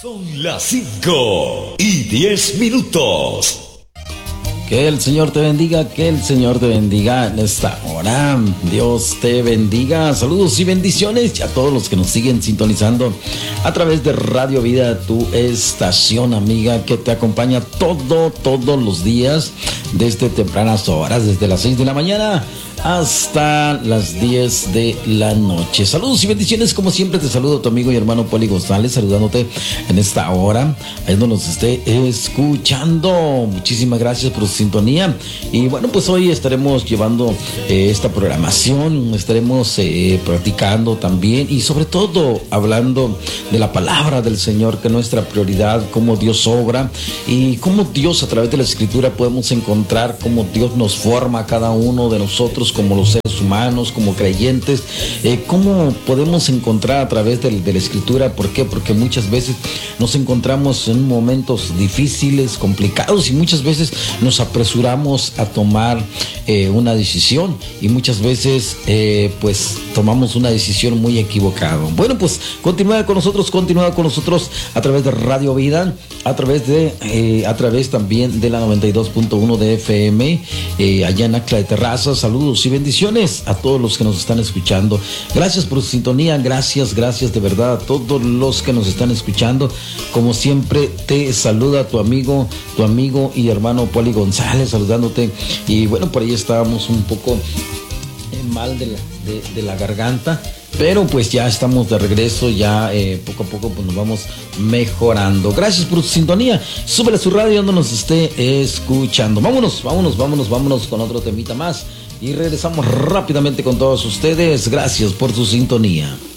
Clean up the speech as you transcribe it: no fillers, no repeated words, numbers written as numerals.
Son las 5:10. Que el Señor te bendiga, que el Señor te bendiga en esta hora. Dios te bendiga. Saludos y bendiciones a todos los que nos siguen sintonizando a través de Radio Vida, tu estación amiga que te acompaña todos los días desde tempranas horas, desde las 6 de la mañana hasta las 10 de la noche. Saludos y bendiciones, como siempre te saludo tu amigo y hermano Poli González, saludándote en esta hora, ahí donde nos esté escuchando. Muchísimas gracias por su sintonía. Y bueno, pues hoy estaremos llevando esta programación, estaremos practicando también y sobre todo hablando de la palabra del Señor, que es nuestra prioridad, cómo Dios obra y cómo Dios a través de la Escritura podemos encontrar cómo Dios nos forma a cada uno de nosotros como los seres humanos, como creyentes, cómo podemos encontrar a través de la Escritura. ¿Por qué? Porque muchas veces nos encontramos en momentos difíciles, complicados, y muchas veces nos apresuramos a tomar una decisión, y muchas veces pues tomamos una decisión muy equivocada. Bueno, pues continúa con nosotros a través de Radio Vida, a través también de la 92.1 de FM, allá en Acla de Terraza. Saludos y bendiciones a todos los que nos están escuchando. Gracias por su sintonía, gracias de verdad a todos los que nos están escuchando. Como siempre te saluda tu amigo y hermano Poli González, saludándote. Y bueno, por ahí estábamos un poco mal de la garganta, pero pues ya estamos de regreso, ya poco a poco pues nos vamos mejorando. Gracias por su sintonía. Súbele a su radio donde nos esté escuchando. Vámonos con otro temita más y regresamos rápidamente con todos ustedes. Gracias por su sintonía.